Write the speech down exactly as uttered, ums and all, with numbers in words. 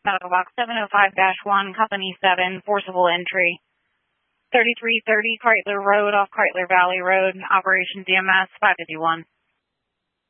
Medical Box seven oh five dash one, Company seven, forcible entry. thirty-three thirty Kreitler Road off Kreitler Valley Road, Operation D M S five fifty-one.